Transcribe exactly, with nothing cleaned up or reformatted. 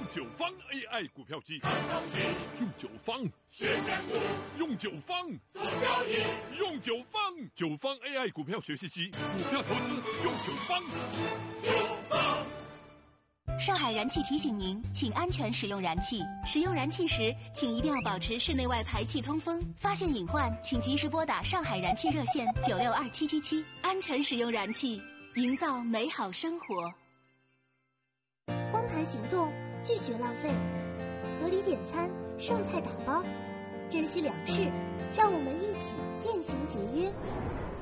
九方 A I 股票机，用九方学选股，用九方做交易，用九方九方 A I 股票学习机，股票投资用九方。九方。 上海燃气提醒您，请安全使用燃气。使用燃气时，请一定要保持室内外排气通风。发现隐患，请及时拨打上海燃气热线九六二七七七。安全使用燃气，营造美好生活。 光盘行动，拒绝浪费，合理点餐，剩菜打包，珍惜粮食，让我们一起渐行节约。